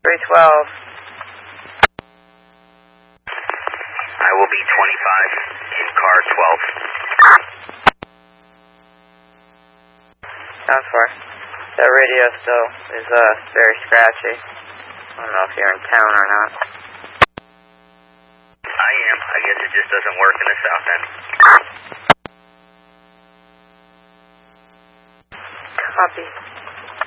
312. I will be 25 in car 12. Sounds far. That radio still is very scratchy. I don't know if you're in town or not. I am. I guess it just doesn't work in the south end. Copy.